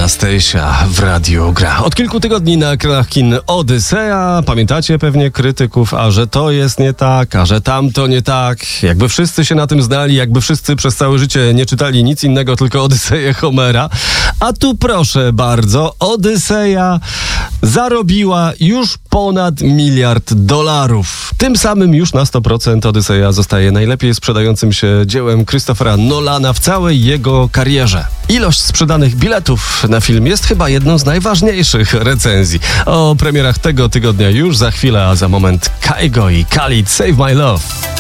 Anastasia w Radiu Gra. Od kilku tygodni na ekranach kin Odyseja. Pamiętacie pewnie krytyków, a że to jest nie tak, a że tamto nie tak. Jakby wszyscy się na tym znali, jakby wszyscy przez całe życie nie czytali nic innego, tylko Odyseję Homera. A tu proszę bardzo, Odyseja zarobiła już ponad $1 miliard. Tym samym już na 100% Odyseja zostaje najlepiej sprzedającym się dziełem Christophera Nolana w całej jego karierze. Ilość sprzedanych biletów na film jest chyba jedną z najważniejszych recenzji. O premierach tego tygodnia już za chwilę, a za moment Kygo i Khalid Save My Love.